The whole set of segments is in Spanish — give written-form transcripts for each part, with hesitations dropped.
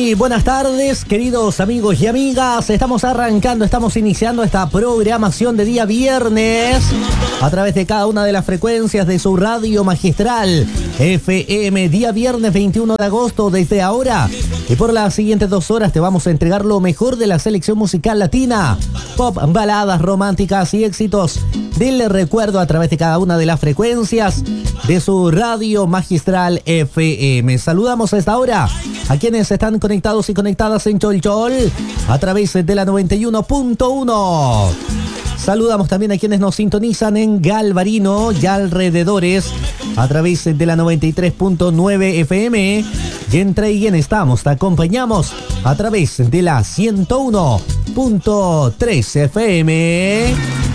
Muy buenas tardes, queridos amigos y amigas. Estamos iniciando esta programación de día viernes a través de cada una de las frecuencias de su radio magistral FM. Día viernes 21 de agosto desde ahora. Y por las siguientes 2 horas te vamos a entregar lo mejor de la selección musical latina. Pop, baladas románticas y éxitos del recuerdo a través de cada una de las frecuencias de su radio magistral FM. Saludamos a esta hora a quienes están conectados y conectadas en Cholchol a través de la 91.1. Saludamos también a quienes nos sintonizan en Galvarino y alrededores a través de la 93.9 FM. Y en Treguén estamos, te acompañamos a través de la 101.3 FM.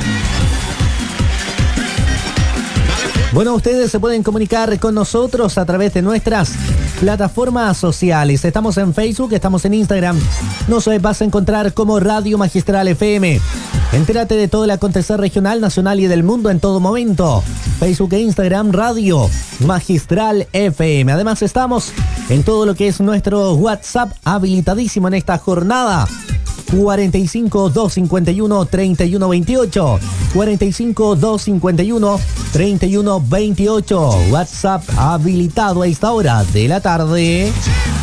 Bueno, ustedes se pueden comunicar con nosotros a través de nuestras plataformas sociales. Estamos en Facebook, estamos en Instagram. Nos vas a encontrar como Radio Magistral FM. Entérate de todo el acontecer regional, nacional y del mundo en todo momento. Facebook e Instagram, Radio Magistral FM. Además estamos en todo lo que es nuestro WhatsApp habilitadísimo en esta jornada. 45 251 31 28 45 251 31 28. WhatsApp habilitado a esta hora de la tarde.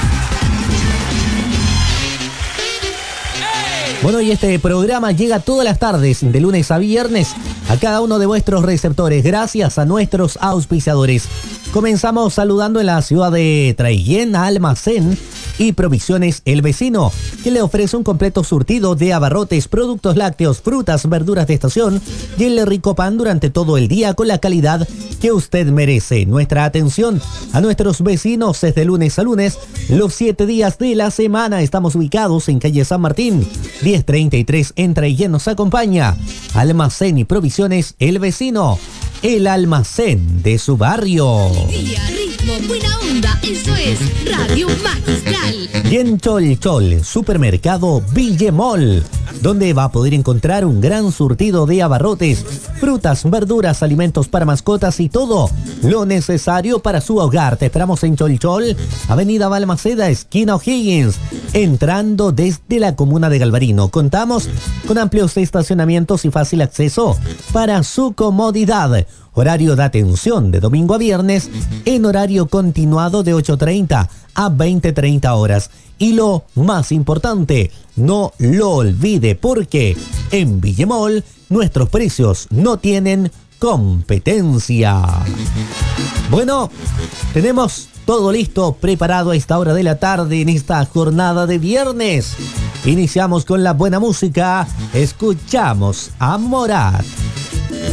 Bueno, y este programa llega todas las tardes, de lunes a viernes, a cada uno de vuestros receptores, gracias a nuestros auspiciadores. Comenzamos saludando en la ciudad de Treguén a Almacén y Provisiones El Vecino, que le ofrece un completo surtido de abarrotes, productos lácteos, frutas, verduras de estación y el rico pan durante todo el día con la calidad que usted merece. Nuestra atención a nuestros vecinos es de lunes a lunes, los 7 días de la semana. Estamos ubicados en calle San Martín, 1033 en Treguén. Nos acompaña Almacén y Provisiones El Vecino, el almacén de su barrio. Alegría, ritmo, buena onda, eso es Radio Magistral. Y en Cholchol, Supermercado Villemol, donde va a poder encontrar un gran surtido de abarrotes, frutas, verduras, alimentos para mascotas y todo lo necesario para su hogar. Te esperamos en Cholchol, Avenida Balmaceda, esquina O'Higgins, entrando desde la comuna de Galvarino. Contamos con amplios estacionamientos y fácil acceso para su comodidad. Horario de atención de domingo a viernes en horario continuado de 8:30 a 20:30 horas. Y lo más importante, no lo olvide, porque en Villemol nuestros precios no tienen competencia. Bueno, tenemos todo listo, preparado a esta hora de la tarde en esta jornada de viernes. Iniciamos con la buena música, escuchamos a Morat.